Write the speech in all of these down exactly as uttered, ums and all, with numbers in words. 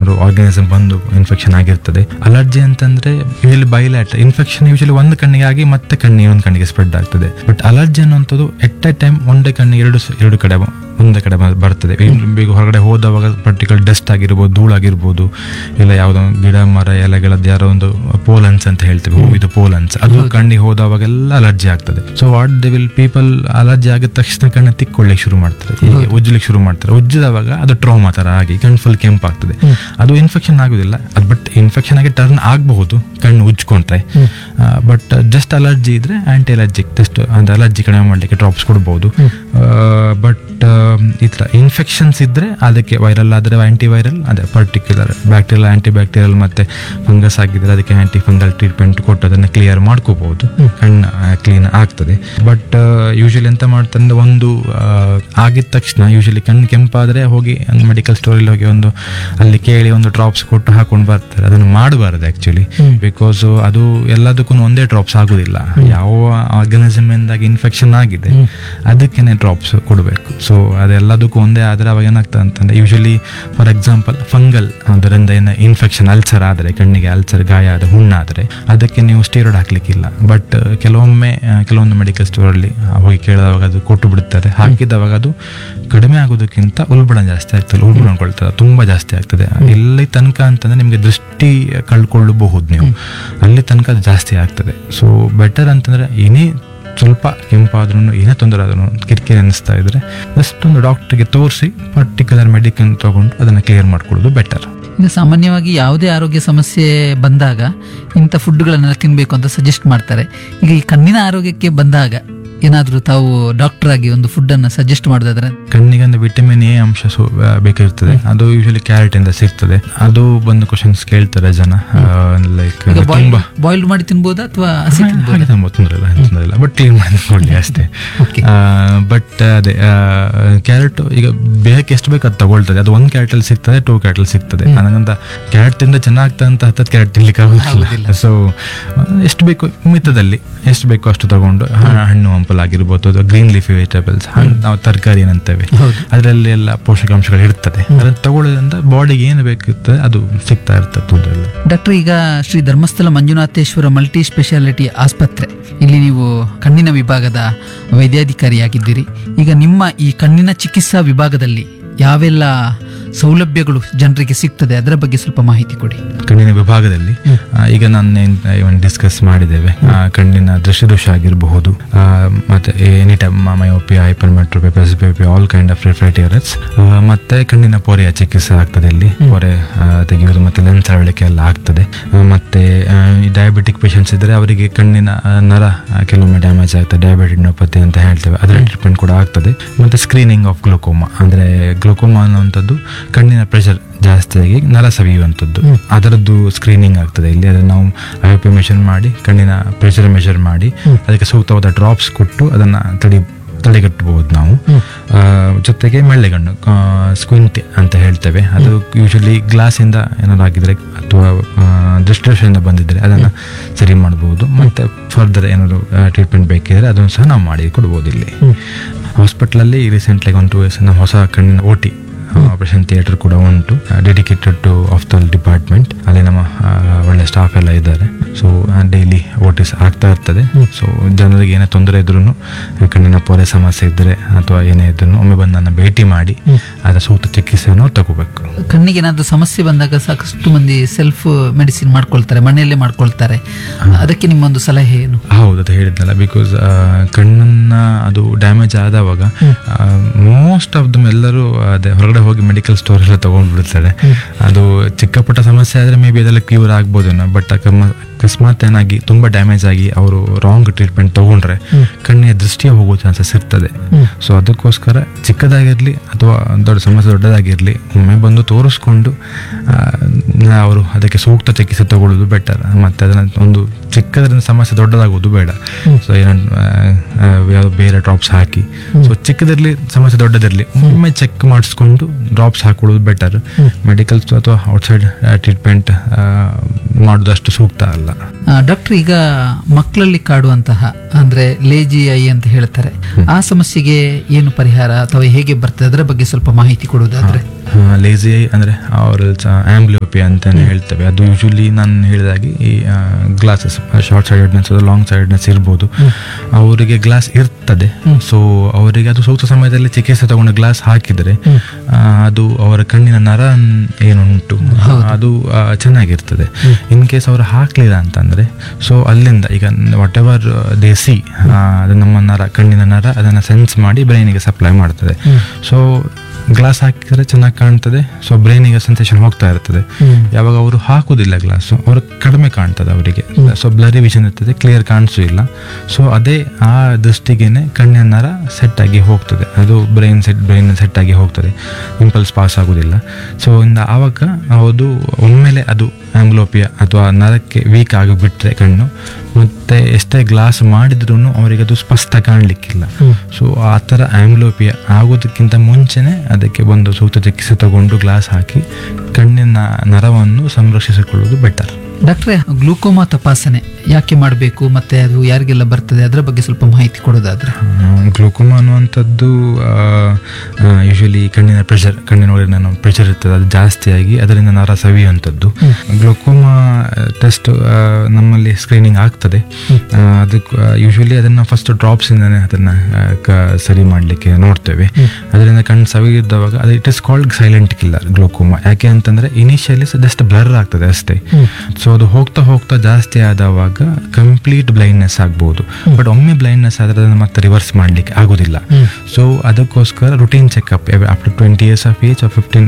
ಏನಾದ್ರು ಆರ್ಗನಿಸಮ್ ಬಂದು ಇನ್ಫೆಕ್ಷನ್ ಆಗಿರ್ತದೆ. ಅಲರ್ಜಿ ಅಂತಂದ್ರೆ ಯೂಶಲಿ ಬೈಲ್ಯಾಟ್ ಇನ್ಫೆಕ್ಷನ್ ಯೂಶಲಿ ಒಂದು ಕಣ್ಣಿಗೆ ಆಗಿ ಮತ್ತೆ ಕಣ್ಣಿಗೆ ಒಂದು ಕಣ್ಣಿಗೆ ಸ್ಪ್ರೆಡ್ ಆಗ್ತದೆ. ಬಟ್ ಅಲರ್ಜಿ ಅನ್ನುವಂಥದ್ದು ಎಟ್ ಎ ಟೈಮ್ ಒಂದೇ ಕಣ್ಣಿಗೆ ಎರಡು ಎರಡು ಕಡೆ ಒಂದೇ ಕಡೆ ಬರ್ತದೆ. ಈಗ ಹೊರಗಡೆ ಹೋದವಾಗ ಪರ್ಟಿಕ್ಯುಲರ್ ಡಸ್ಟ್ ಆಗಿರ್ಬೋದು, ಧೂಳಾಗಿರ್ಬೋದು, ಇಲ್ಲ ಯಾವುದೋ ಗಿಡ ಮರ ಎಲೆಗಳದ್ದು ಯಾರೋ ಒಂದು ಪೋಲನ್ಸ್ ಅಂತ ಹೇಳ್ತೇವೆ, ಹೂವಿದು ಪೋಲನ್ಸ್, ಅದು ಕಣ್ಣಿಗೆ ಹೋದವಾಗೆಲ್ಲ ಅಲರ್ಜಿ ಆಗ್ತದೆ. So what they will people allergy ಆಗಿದ ತಕ್ಷಣ ಕಣ್ಣು ತಿಕ್ಕೊಳ್ಳಿಕ್ಕೆ ಶುರು ಮಾಡ್ತಾರೆ, ಉಜ್ಜಲಿಕ್ಕೆ ಶುರು ಮಾಡ್ತಾರೆ. ಉಜ್ಜಿದವಾಗ ಅದು ಟ್ರೋಮಾ ತರ ಆಗಿ ಕಣ್ಣು ಫುಲ್ ಕೆಂಪಾಗ್ತದೆ. ಅದು ಇನ್ಫೆಕ್ಷನ್ ಆಗುದಿಲ್ಲ, ಅದು ಬಟ್ ಇನ್ಫೆಕ್ಷನ್ ಆಗಿ ಟರ್ನ್ ಆಗಬಹುದು ಕಣ್ಣು ಉಜ್ಕೊಂಡ್ರೆ. ಬಟ್ ಜಸ್ಟ್ ಅಲರ್ಜಿ ಇದ್ರೆ ಆಂಟಿ ಅಲರ್ಜಿಕ್ ಟೆಸ್ಟ್ ಅಂದ್ರೆ ಅಲರ್ಜಿ ಕಡಿಮೆ ಮಾಡಲಿಕ್ಕೆ ಡ್ರಾಪ್ಸ್ ಕೊಡ್ಬೋದು. ಬಟ್ ಈ ತರ ಇನ್ಫೆಕ್ಷನ್ಸ್ ಇದ್ರೆ ಅದಕ್ಕೆ ವೈರಲ್ ಆದ್ರೆ ಆಂಟಿ ವೈರಲ್, ಅದೇ ಪರ್ಟಿಕ್ಯುಲರ್ ಬ್ಯಾಕ್ಟೀರಿಯಲ್ ಆಂಟಿ ಬ್ಯಾಕ್ಟೀರಿಯಲ್ ಮತ್ತೆ ಫಂಗಸ್ ಆಗಿದ್ರೆ ಅದಕ್ಕೆ ಆಂಟಿ ಫಂಗಲ್ ಟ್ರೀಟ್ಮೆಂಟ್ ಕೊಟ್ಟು ಅದನ್ನ ಕ್ಲಿಯರ್ ಮಾಡ್ಕೋಬಹುದು, ಕಣ್ಣು ಕ್ಲೀನ್ ಆಗ್ತದೆ. ಬಟ್ ಯೂಶಲಿ ಎಂತ ಮಾಡ್ತಂದ್ರೆ ಒಂದು ಆಗಿದ ತಕ್ಷಣ ಯೂಶಲಿ ಕಣ್ಣು ಕೆಂಪಾದ್ರೆ ಹೋಗಿ ಮೆಡಿಕಲ್ ಸ್ಟೋರಲ್ಲಿ ಹೋಗಿ ಒಂದು ಅಲ್ಲಿ ಕೇಳಿ ಒಂದು ಡ್ರಾಪ್ಸ್ ಕೊಟ್ಟು ಹಾಕೊಂಡು ಬರ್ತಾರೆ. ಅದನ್ನು ಮಾಡಬಾರದು ಆಕ್ಚುಲಿ, ಬಿಕಾಸ್ ಅದು ಎಲ್ಲದಕ್ಕೂ ಒಂದೇ ಡ್ರಾಪ್ಸ್ ಆಗುದಿಲ್ಲ. ಯಾವ ಆರ್ಗನಿಸಮ್ ಇಂದಾಗಿ ಇನ್ಫೆಕ್ಷನ್ ಆಗಿದೆ ಅದಕ್ಕೇನೆ ಡ್ರಾಪ್ಸ್ ಕೊಡಬೇಕು. ಸೊ ಅದೆಲ್ಲದಕ್ಕೂ ಒಂದೇ ಆದ್ರೆ ಅವಾಗ ಏನಾಗ್ತದೆ ಅಂತಂದ್ರೆ ಯೂಶಲಿ ಫಾರ್ ಎಕ್ಸಾಂಪಲ್ ಫಂಗಲ್ ಅದರಿಂದ ಏನು ಇನ್ಫೆಕ್ಷನ್ ಅಲ್ಸರ್ ಆದರೆ, ಕಣ್ಣಿಗೆ ಅಲ್ಸರ್ ಗಾಯ ಆದ ಹುಣ್ಣಾದ್ರೆ ಅದಕ್ಕೆ ನೀವು ಸ್ಟೀರಾಯ್ಡ್ ಹಾಕ್ಲಿಕ್ಕಿಲ್ಲ. ಬಟ್ ಕೆಲವೊಮ್ಮೆ ಕೆಲವೊಂದು ಮೆಡಿಕಲ್ ಸ್ಟೋರಲ್ಲಿ ಹೋಗಿ ಕೇಳಿದವಾಗ ಅದು ಕೊಟ್ಟು ಬಿಡುತ್ತಾರೆ. ಹಾಕಿದವಾಗ ಅದು ಕಡಿಮೆ ಆಗೋದಕ್ಕಿಂತ ಉಲ್ಬಣ ಜಾಸ್ತಿ ಆಗ್ತದೆ, ಉಲ್ಬಣಗೊಳ್ತದೆ, ತುಂಬಾ ಜಾಸ್ತಿ ಆಗ್ತದೆ. ಇಲ್ಲಿ ತನಕ ಅಂತಂದ್ರೆ ನಿಮ್ಗೆ ದೃಷ್ಟಿ ಕಳ್ಕೊಳ್ಳಬಹುದು ನೀವು, ಅಲ್ಲಿ ತನಕ ಅದು ಜಾಸ್ತಿ ಆಗ್ತದೆ. ಸೊ ಬೆಟರ್ ಅಂತಂದ್ರೆ ಏನೇ ಸ್ವಲ್ಪ ಕೆಂಪಾದ್ರೂ ಏನೇ ತೊಂದರೆ ಆದ್ರೂ ಕಿರಿಕಿರಿ ಅನ್ನಿಸ್ತಾ ಇದ್ರೆ ಜಸ್ಟ್ ಒಂದು ಡಾಕ್ಟರ್ಗೆ ತೋರಿಸಿ ಪರ್ಟಿಕ್ಯುಲರ್ ಮೆಡಿಸಿನ್ ತಗೊಂಡು ಅದನ್ನ ಕ್ಲಿಯರ್ ಮಾಡ್ಕೊಳ್ಳೋದು ಬೆಟರ್. ಇನ್ನು ಸಾಮಾನ್ಯವಾಗಿ ಯಾವುದೇ ಆರೋಗ್ಯ ಸಮಸ್ಯೆ ಬಂದಾಗ ಇಂಥ ಫುಡ್ಗಳನ್ನೆಲ್ಲ ತಿನ್ಬೇಕು ಅಂತ ಸಜೆಸ್ಟ್ ಮಾಡ್ತಾರೆ. ಈಗ ಈ ಕಣ್ಣಿನ ಆರೋಗ್ಯಕ್ಕೆ ಬಂದಾಗ ಏನಾದ್ರೂ ತಾವು ಡಾಕ್ಟರ್ ಆಗಿ ಒಂದು ಫುಡ್ ಅನ್ನ ಸಜೆಸ್ಟ್ ಮಾಡೋದಾದ್ರೆ? ಕಣ್ಣಿಗೆ ಅಂದ್ರೆ ವಿಟಮಿನ್ ಎ ಅಂಶ ಬೇಕಿರ್ತದೆ, ಅದು ಯೂಶಲಿ ಕ್ಯಾರೆಟ್ ಇಂದ ಸಿಗ್ತದೆ. ಅದು ಬಂದು ಕ್ವಶನ್ಸ್ ಕೇಳ್ತಾರೆ ಜನ, ಲೈಕ್ ತುಂಬಾ ಬಾಯ್ಲ್ ಮಾಡಿ ತಿನ್ಬೋದಾ ಅಥವಾ ತೊಂದರೆ ಇಲ್ಲ ತೊಂದರೆ ಇಲ್ಲ ಬಟ್ ಕ್ಲೀನ್ ಮಾಡಿ ತಿನ್ಕೊಳ್ಳಿ ಅಷ್ಟೇ. ಬಟ್ ಅದೇ ಕ್ಯಾರೆಟ್ ಈಗ ಬೇಕಕ್ಕೆ ಎಷ್ಟು ಬೇಕು ಅದು ತಗೊಳ್ತದೆ. ಅದು ಒಂದ್ ಕ್ಯಾರೆಟ್ ಅಲ್ಲಿ ಸಿಗ್ತದೆ, ಟೂ ಕ್ಯಾರೆಟ್ ಅಲ್ಲಿ ಸಿಗ್ತದೆ. ನನಗಂತ ಕ್ಯಾರೆಟ್ ತಿಂದ ಚೆನ್ನಾಗ್ತಂತ ಹತ್ತತ್ತು ಕ್ಯಾರೆಟ್ ತಿನ್ಲಿಕ್ಕೆ ಆಗುದಿಲ್ಲ. ಸೊ ಎಷ್ಟು ಬೇಕು ಮಿತದಲ್ಲಿ ಎಷ್ಟು ಬೇಕು ಅಷ್ಟು ತಗೊಂಡು ಹಣ್ಣು ಹಂಪಲ್ ಆಗಿರ್ಬೋದು ಅಥವಾ ಗ್ರೀನ್ ಲೀಫಿ ವೆಜಿಟೇಬಲ್ಸ್, ನಾವು ತರಕಾರಿ ಏನಂತೇವೆ ಅದರಲ್ಲಿ ಎಲ್ಲ ಪೋಷಕಾಂಶಗಳು ಇರ್ತದೆ. ಅದನ್ನ ತಗೊಳ್ಳೋದ್ರಿಂದ ಬಾಡಿಗೆ ಏನು ಬೇಕಿರ್ತದೆ ಅದು ಸಿಗ್ತಾ ಇರ್ತದೆ, ತೊಂದರೆ ಇಲ್ಲ. ಡಾಕ್ಟರ್, ಈಗ ಶ್ರೀ ಧರ್ಮಸ್ಥಳ ಮಂಜುನಾಥೇಶ್ವರ ಮಲ್ಟಿ ಸ್ಪೆಷಾಲಿಟಿ ಆಸ್ಪತ್ರೆ ಇಲ್ಲಿ ನೀವು ಕಣ್ಣಿನ ವಿಭಾಗದ ವೈದ್ಯಾಧಿಕಾರಿಯಾಗಿದ್ದೀರಿ. ಈಗ ನಿಮ್ಮ ಈ ಕಣ್ಣಿನ ಚಿಕಿತ್ಸಾ ವಿಭಾಗದಲ್ಲಿ ಯಾವೆಲ್ಲ ಸೌಲಭ್ಯಗಳು ಜನರಿಗೆ ಸಿಗ್ತದೆ ಅದರ ಬಗ್ಗೆ ಸ್ವಲ್ಪ ಮಾಹಿತಿ ಕೊಡಿ. ಕಣ್ಣಿನ ವಿಭಾಗದಲ್ಲಿ ಈಗ ನಾನು ಡಿಸ್ಕಸ್ ಮಾಡಿದ್ದೇವೆ, ಕಣ್ಣಿನ ದೃಷ್ಟಿದೋಷ ಆಗಿರಬಹುದು, ಮತ್ತೆ any time myopia, ಹೈಪರ್ಮೆಟ್ರೋಪಿ, ಪ್ರೆಸ್ಬಿಯೋಪಿ, all kind of refractive errors, ಮತ್ತೆ ಕಣ್ಣಿನ ಪೊರೆಯ ಚಿಕಿತ್ಸೆ ಆಗ್ತದೆ ಇಲ್ಲಿ, ಪೊರೆ ತೆಗೆಯುವುದು ಮತ್ತೆ ಲೆನ್ಸ್ ಅಳವಡಿಕೆ ಎಲ್ಲ ಆಗ್ತದೆ. ಮತ್ತೆ ಡಯಾಬಿಟಿಕ್ ಪೇಷಂಟ್ಸ್ ಇದ್ರೆ ಅವರಿಗೆ ಕಣ್ಣಿನ ನರ ಕೆಲವೊಮ್ಮೆ ಡ್ಯಾಮೇಜ್ ಆಗ್ತದೆ, ಡಯಾಬಿಟಿನೋಪತಿ ಅಂತ ಹೇಳ್ತೇವೆ, ಅದರ ಟ್ರೀಟ್ಮೆಂಟ್ ಕೂಡ ಆಗ್ತದೆ. ಮತ್ತೆ ಸ್ಕ್ರೀನಿಂಗ್ ಆಫ್ ಗ್ಲೋಕೋಮಾ, ಅಂದ್ರೆ ಗ್ಲೋಕೋಮಾ ಅನ್ನುವಂಥದ್ದು ಕಣ್ಣಿನ ಪ್ರೆಷರ್ ಜಾಸ್ತಿಯಾಗಿ ನರ ಸವಿಯುವಂಥದ್ದು, ಅದರದ್ದು ಸ್ಕ್ರೀನಿಂಗ್ ಆಗ್ತದೆ ಇಲ್ಲಿ. ಅದನ್ನು ನಾವು ಐ ಪಿ ಮೆಷರ್ ಮಾಡಿ ಕಣ್ಣಿನ ಪ್ರೆಷರ್ ಮೆಷರ್ ಮಾಡಿ ಅದಕ್ಕೆ ಸೂಕ್ತವಾದ ಡ್ರಾಪ್ಸ್ ಕೊಟ್ಟು ಅದನ್ನ ತಡಿ ತಡೆಗಟ್ಟಬಹುದು ನಾವು. ಜೊತೆಗೆ ಮೆಳ್ಳೆಗಣ್ಣು ಸ್ಕ್ವಿಂಟಿ ಅಂತ ಹೇಳ್ತೇವೆ, ಅದು ಯೂಶಲಿ ಗ್ಲಾಸಿಂದ ಏನಾದ್ರು ಆಗಿದ್ರೆ ಅಥವಾ ದೃಷ್ಟಿದೋಷದಿಂದ ಬಂದಿದ್ರೆ ಅದನ್ನು ಸರಿ ಮಾಡಬಹುದು. ಮತ್ತೆ ಫರ್ದರ್ ಏನಾದ್ರು ಟ್ರೀಟ್ಮೆಂಟ್ ಬೇಕಿದ್ರೆ ಅದನ್ನು ಸಹ ನಾವು ಮಾಡಿ ಕೊಡ್ಬೋದು. ಇಲ್ಲಿ ಹಾಸ್ಪಿಟಲಲ್ಲಿ ರೀಸೆಂಟ್ಲಿ ಒಂದು ಟೂ ಇಯರ್ಸ್ ನಮ್ಮ ಹೊಸ ಕಣ್ಣಿನ ಓ ಟಿ ಆಪರೇಷನ್ ಥಿಯೇಟರ್ ಕೂಡ ಉಂಟು, ಡೆಡಿಕೇಟೆಡ್ ಟು ಆಫ್ಥಾಲ್ ಡಿಪಾರ್ಟ್ಮೆಂಟ್. ಅಲ್ಲಿ ನಮ್ಮ ಒಳ್ಳೆ ಸ್ಟಾಫ್ ಎಲ್ಲ ಇದ್ದಾರೆ. ಸೊ ಡೈಲಿ ಓಟಿಸ್ ಆಗ್ತಾ ಇರ್ತದೆ. ಸೊ ಜನರಿಗೆ ಏನೇ ತೊಂದರೆ ಇದ್ರೂ, ಕಣ್ಣಿನ ಪೊರೆ ಸಮಸ್ಯೆ ಇದ್ದರೆ ಅಥವಾ ಏನೇ ಇದ್ರೂ ಒಮ್ಮೆ ಬಂದು ನನ್ನ ಭೇಟಿ ಮಾಡಿ ಅದರ ಸೂಕ್ತ ಚಿಕಿತ್ಸೆಯನ್ನು ತಗೋಬೇಕು. ಕಣ್ಣಿಗೆ ಏನಾದರೂ ಸಮಸ್ಯೆ ಬಂದಾಗ ಸಾಕಷ್ಟು ಮಂದಿ ಸೆಲ್ಫ್ ಮೆಡಿಸಿನ್ ಮಾಡ್ಕೊಳ್ತಾರೆ, ಮನೆಯಲ್ಲೇ ಮಾಡ್ಕೊಳ್ತಾರೆ, ಅದಕ್ಕೆ ನಿಮ್ಮೊಂದು ಸಲಹೆ ಏನು? ಹೌದು, ಅದು ಹೇಳಿದ್ನಲ್ಲ, ಬಿಕಾಸ್ ಕಣ್ಣನ್ನ ಅದು ಡ್ಯಾಮೇಜ್ ಆದವಾಗ ಮೋಸ್ಟ್ ಆಫ್ ದಮ್ ಎಲ್ಲರೂ ಅದೇ ಹೊರಗಡೆ ಹೋಗಿ ಮೆಡಿಕಲ್ ಸ್ಟೋರ್ ಎಲ್ಲ ತಗೊಂಡ್ಬಿಡ್ತಾರೆ. ಅದು ಚಿಕ್ಕ ಪುಟ್ಟ ಸಮಸ್ಯೆ ಆದ್ರೆ ಮೇ ಬಿ ಅದೆಲ್ಲ ಕ್ಯೂರ್ ಆಗ್ಬೋದೇನೋ. ಬಟ್ ಅಕಸ್ಮಾತ್ ಏನಾಗಿ ತುಂಬಾ ಡ್ಯಾಮೇಜ್ ಆಗಿ ಅವರು ರಾಂಗ್ ಟ್ರೀಟ್ಮೆಂಟ್ ತಗೊಂಡ್ರೆ ಕಣ್ಣಿನ ದೃಷ್ಟಿಯ ಹೋಗೋ ಚಾನ್ಸಸ್ ಇರ್ತದೆ. ಸೊ ಅದಕ್ಕೋಸ್ಕರ ಚಿಕ್ಕದಾಗಿರ್ಲಿ ಅಥವಾ ದೊಡ್ಡ ಸಮಸ್ಯೆ ದೊಡ್ಡದಾಗಿರ್ಲಿ ಒಮ್ಮೆ ಬಂದು ತೋರಿಸ್ಕೊಂಡು ಅವರು ಅದಕ್ಕೆ ಸೂಕ್ತ ಚಿಕಿತ್ಸೆ ತಗೊಳ್ಳೋದು ಬೆಟರ್. ಮತ್ತೆ ಅದನ್ನ ಒಂದು ಚಿಕ್ಕದ್ರಿಂದ ಸಮಸ್ಯೆ ದೊಡ್ಡದಾಗೋದು ಬೇಡ. ಸೊ ಏನೋ ಯಾವ್ದು ಬೇರೆ ಡ್ರಾಪ್ಸ್ ಹಾಕಿ, ಸೊ ಚಿಕ್ಕದಿರ್ಲಿ ಸಮಸ್ಯೆ ದೊಡ್ಡದಿರ್ಲಿ ಒಮ್ಮೆ ಚೆಕ್ ಮಾಡಿಸ್ಕೊಂಡು ಡ್ರಾಪ್ಸ್ ಹಾಕೊಳ್ಳೋದು ಬೆಟರ್. ಮೆಡಿಕಲ್ ಅಥವಾ ಔಟ್ಸೈಡ್ ಟ್ರೀಟ್ಮೆಂಟ್ ಮಾಡೋದಷ್ಟು ಸೂಕ್ತ ಅಲ್ಲ. ಡಾಕ್ಟರ್, ಈಗ ಮಕ್ಕಳಲ್ಲಿ ಕಾಡುವಂತಹ ಅಂದ್ರೆ ಲೇಜಿ ಐ ಅಂತ ಹೇಳ್ತಾರೆ, ಆ ಸಮಸ್ಯೆಗೆ ಏನು ಪರಿಹಾರ ಅಥವಾ ಹೇಗೆ ಬರ್ತದೆ ಅದರ ಬಗ್ಗೆ ಸ್ವಲ್ಪ ಮಾಹಿತಿ ಕೊಡುವುದಾದ್ರೆ? ಲೇಸಿ ಐ ಅಂದರೆ ಅವ್ರ ಆಂಬ್ಲಿಯೋಪಿ ಅಂತಾನೆ ಹೇಳ್ತೇವೆ. ಅದು ಯೂಶಲಿ ನಾನು ಹೇಳಿದಾಗೆ ಈ ಗ್ಲಾಸಸ್ ಶಾರ್ಟ್ ಸೈಡೆಡ್ನೆಸ್ ಲಾಂಗ್ ಸೈಡೆಡ್ನೆಸ್ ಇರ್ಬೋದು. ಅವರಿಗೆ ಗ್ಲಾಸ್ ಇರ್ತದೆ. ಸೊ ಅವರಿಗೆ ಅದು ಸೂಕ್ತ ಸಮಯದಲ್ಲಿ ಚಿಕಿತ್ಸೆ ತಗೊಂಡು ಗ್ಲಾಸ್ ಹಾಕಿದರೆ ಅದು ಅವರ ಕಣ್ಣಿನ ನರ ಏನುಂಟು ಅದು ಆ, ಚೆನ್ನಾಗಿರ್ತದೆ. ಇನ್ ಕೇಸ್ ಅವರು ಹಾಕ್ಲಿಲ್ಲ ಅಂತಂದ್ರೆ ಸೊ ಅಲ್ಲಿಂದ ಈಗ ವಾಟ್ ಎವರ್ ದೇ ಸಿ ಅದು ನಮ್ಮ ನರ ಕಣ್ಣಿನ ನರ ಅದನ್ನು ಸೆನ್ಸ್ ಮಾಡಿ ಬ್ರೈನಿಗೆ ಸಪ್ಲೈ ಮಾಡ್ತದೆ. ಸೊ ಗ್ಲಾಸ್ ಹಾಕಿದ್ರೆ ಚೆನ್ನಾಗಿ ಕಾಣ್ತದೆ. ಸೊ ಬ್ರೈನಿಗೆ ಸೆನ್ಸೇಷನ್ ಹೋಗ್ತಾ ಇರ್ತದೆ. ಯಾವಾಗ ಅವರು ಹಾಕುದಿಲ್ಲ ಗ್ಲಾಸು ಅವ್ರು ಕಡಿಮೆ ಕಾಣ್ತದೆ ಅವರಿಗೆ. ಸೊ ಬ್ಲರಿ ವಿಷನ್ ಇರ್ತದೆ, ಕ್ಲಿಯರ್ ಕಾಣಿಸೂ ಇಲ್ಲ. ಸೊ ಅದೇ ಆ ದೃಷ್ಟಿಗೆನೆ ಕಣ್ಣಿನ ನರ ಸೆಟ್ ಆಗಿ ಹೋಗ್ತದೆ, ಅದು ಬ್ರೈನ್ ಸೆಟ್ ಬ್ರೈನ್ ಸೆಟ್ ಆಗಿ ಹೋಗ್ತದೆ, ಇಂಪಲ್ಸ್ ಪಾಸ್ ಆಗುದಿಲ್ಲ. ಸೊ ಇಂದ ಆವಾಗ ಅದು ಒಮ್ಮೆಲೆ ಅದು ಆಂಬ್ಲೋಪಿಯಾ ಅಥವಾ ನರಕ್ಕೆ ವೀಕ್ ಆಗಿಬಿಟ್ರೆ ಕಣ್ಣು ಮತ್ತೆ ಎಷ್ಟೇ ಗ್ಲಾಸ್ ಮಾಡಿದ್ರೂ ಅವರಿಗೆ ಅದು ಸ್ಪಷ್ಟ ಕಾಣಲಿಕ್ಕಿಲ್ಲ. ಸೊ ಆ ಥರ ಆಂಬ್ಲೋಪಿಯಾ ಆಗೋದಕ್ಕಿಂತ ಮುಂಚೆನೆ ಅದಕ್ಕೆ ಒಂದು ಸೂಕ್ತ ಚಿಕಿತ್ಸೆ ತಗೊಂಡು ಗ್ಲಾಸ್ ಹಾಕಿ ಕಣ್ಣಿನ ನರವನ್ನು ಸಂರಕ್ಷಿಸಿಕೊಳ್ಳುವುದು ಬೆಟರ್. ಡಾಕ್ಟ್ರೆ, ಗ್ಲೂಕೋಮಾ ತಪಾಸಣೆ ಯಾಕೆ ಮಾಡಬೇಕು ಮತ್ತೆ ಅದು ಯಾರಿಗೆಲ್ಲ ಬರ್ತದೆ ಅದರ ಬಗ್ಗೆ ಸ್ವಲ್ಪ ಮಾಹಿತಿ ಕೊಡೋದಾದ್ರೆ? ಗ್ಲೂಕೋಮಾ ಅನ್ನುವಂಥದ್ದು ಯೂಶಲಿ ಕಣ್ಣಿನ ಪ್ರೆಷರ್ ಕಣ್ಣಿನ ಒಳಗಿನ ಪ್ರೆಷರ್ ಇರ್ತದೆ, ಅದು ಜಾಸ್ತಿಯಾಗಿ ಅದರಿಂದ ನರ ಸವಿಯುವಂಥದ್ದು. ಗ್ಲೂಕೋಮಾ ಟೆಸ್ಟ್ ನಮ್ಮಲ್ಲಿ ಸ್ಕ್ರೀನಿಂಗ್ ಆಗ್ತದೆ. ಅದಕ್ಕೆ ಯೂಶಲಿ ಅದನ್ನು ಫಸ್ಟ್ ಡ್ರಾಪ್ಸಿಂದನೇ ಅದನ್ನು ಸರಿ ಮಾಡಲಿಕ್ಕೆ ನೋಡ್ತೇವೆ. ಅದರಿಂದ ಕಣ್ಣು ಸವಿಯುವಾಗ ಅದು it is called silent killer glaucoma. ಯಾಕೆ ಅಂತಂದರೆ ಇನಿಷಿಯಲಿ ಜಸ್ಟ್ ಬ್ಲರ್ ಆಗ್ತದೆ ಅಷ್ಟೇ. ಸೊ ಅದು ಹೋಗ್ತಾ ಹೋಗ್ತಾ ಜಾಸ್ತಿ ಆದವಾಗ ಕಂಪ್ಲೀಟ್ ಬ್ಲೈಂಡ್ನೆಸ್ ಆಗ್ಬೋದು. ಬಟ್ ಒಮ್ಮೆ ಬ್ಲೈಂಡ್ನೆಸ್ ಆದರೆ ಅದನ್ನು ಮತ್ತೆ ರಿವರ್ಸ್ ಮಾಡಲಿಕ್ಕೆ ಆಗೋದಿಲ್ಲ. ಸೊ ಅದಕ್ಕೋಸ್ಕರ routine checkup after twenty years of age fifteen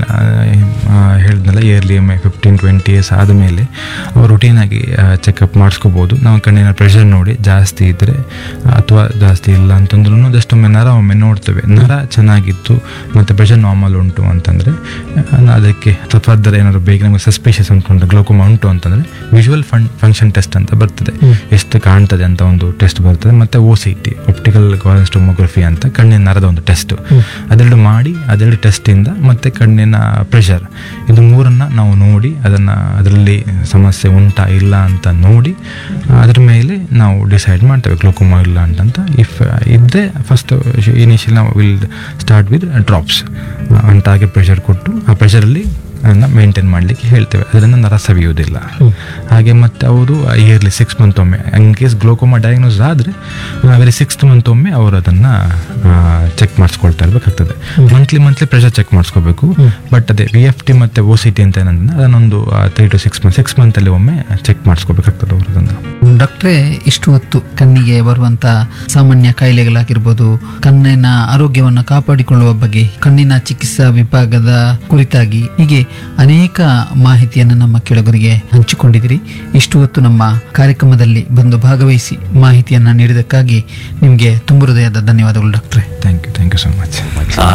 ಹೇಳಿದ್ನಲ್ಲ ಇಯರ್ಲಿ ಒಮ್ಮೆ ಫಿಫ್ಟೀನ್ ಟ್ವೆಂಟಿ ಇಯರ್ಸ್ ಆದಮೇಲೆ ಅವ್ರು ರುಟೀನಾಗಿ ಚೆಕಪ್ ಮಾಡಿಸ್ಕೋಬೋದು. ನಾವು ಕಣ್ಣಿನ ಪ್ರೆಷರ್ ನೋಡಿ ಜಾಸ್ತಿ ಇದ್ದರೆ ಅಥವಾ ಜಾಸ್ತಿ ಇಲ್ಲ ಅಂತಂದ್ರೂ ಜಸ್ಟ್ ಒಮ್ಮೆ ನರ ಒಮ್ಮೆ ನೋಡ್ತೇವೆ. ನರ ಚೆನ್ನಾಗಿತ್ತು ಮತ್ತು ಪ್ರೆಷರ್ ನಾರ್ಮಲ್ ಉಂಟು ಅಂತಂದರೆ ಅದಕ್ಕೆ ಫರ್ದರ್ ಏನಾದ್ರು ಬೇಗ ನಮಗೆ ಸಸ್ಪಿಷಿಯಸ್ ಉಂಟು ಗ್ಲೋಕೋಮಾ ಉಂಟು ಅಂತಂದರೆ ವಿಜುವಲ್ ಫನ್ ಫಂಕ್ಷನ್ ಟೆಸ್ಟ್ ಅಂತ ಬರ್ತದೆ, ಎಷ್ಟು ಕಾಣ್ತದೆ ಅಂತ ಒಂದು ಟೆಸ್ಟ್ ಬರ್ತದೆ. ಮತ್ತು O C T optical ಕೋಹರೆನ್ಸ್ tomography ಅಂತ ಕಣ್ಣಿನ ನರದ ಒಂದು ಟೆಸ್ಟ್, ಅದೆರಡು ಮಾಡಿ ಅದೆರಡು ಟೆಸ್ಟಿಂದ ಮತ್ತು ಕಣ್ಣಿನ ಪ್ರೆಷರ್ ಇದು ಮೂರನ್ನು ನಾವು ನೋಡಿ ಅದನ್ನು ಅದರಲ್ಲಿ ಸಮಸ್ಯೆ ಉಂಟಾ ಇಲ್ಲ ಅಂತ ನೋಡಿ ಅದ್ರ ಮೇಲೆ ನಾವು ಡಿಸೈಡ್ ಮಾಡ್ತೇವೆ ಗ್ಲೋಕೋಮಾ ಇಲ್ಲ ಅಂತಂತ. ಇಫ್ ಇದ್ದರೆ ಫಸ್ಟ್ ಇನಿಷಿಯಲ್ ನಾವು will start with drops ಅಂತಾಗೆ pressure ಕೊಟ್ಟು ಆ ಪ್ರೆಷರಲ್ಲಿ ಅದನ್ನು ಮೇಂಟೈನ್ ಮಾಡಲಿಕ್ಕೆ ಹೇಳ್ತೇವೆ, ಅದರಿಂದ ನರ ಸವಿಯುವುದಿಲ್ಲ. ಹಾಗೆ ಮತ್ತು ಅವರು ಇಯರ್ಲಿ ಸಿಕ್ಸ್ ಮಂತ್ ಒಮ್ಮೆ ಇನ್ ಕೇಸ್ ಗ್ಲೋಕೋಮಾ ಡಯಾಗ್ನೋಸ್ ಆದರೆ ವೆರಿ ಸಿಕ್ಸ್ತ್ ಮಂತ್ ಒಮ್ಮೆ ಅವರು ಅದನ್ನು check ಮಾಡಿಸ್ಕೊಳ್ತಾ ಇರಬೇಕಾಗ್ತದೆ. Monthly monthly pressure check ಮಾಡಿಸ್ಕೋಬೇಕು. But ಅದೇ ವಿ ಎಫ್ ಟಿ ಮತ್ತು ಓ ಸಿ ಟಿ ಅಂತ ಏನಂದ್ರೆ ಅದನ್ನೊಂದು three to six month six ಮಂತಲ್ಲಿ ಒಮ್ಮೆ ಚೆಕ್ ಮಾಡಿಸ್ಕೋಬೇಕಾಗ್ತದೆ ಅವರು ಅದನ್ನು. ಡಾಕ್ಟ್ರೇ, ಇಷ್ಟು ಹೊತ್ತು ಕಣ್ಣಿಗೆ ಬರುವಂತ ಸಾಮಾನ್ಯ ಕಾಯಿಲೆಗಳಾಗಿರ್ಬೋದು, ಕಣ್ಣಿನ ಆರೋಗ್ಯವನ್ನು ಕಾಪಾಡಿಕೊಳ್ಳುವ ಬಗ್ಗೆ, ಕಣ್ಣಿನ ಚಿಕಿತ್ಸಾ ವಿಭಾಗದ ಕುರಿತಾಗಿ ಹೀಗೆ ಅನೇಕ ಮಾಹಿತಿಯನ್ನು ನಮ್ಮ ಕೆಳಗರಿಗೆ ಹಂಚಿಕೊಂಡಿದ್ದೀರಿ. ಇಷ್ಟು ಹೊತ್ತು ನಮ್ಮ ಕಾರ್ಯಕ್ರಮದಲ್ಲಿ ಬಂದು ಭಾಗವಹಿಸಿ ಮಾಹಿತಿಯನ್ನು ನೀಡಿದ್ದಕ್ಕಾಗಿ ನಿಮಗೆ ತುಂಬ ಹೃದಯದ ಧನ್ಯವಾದಗಳು ಡಾಕ್ಟ್ರೆ. Thank you thank you so much.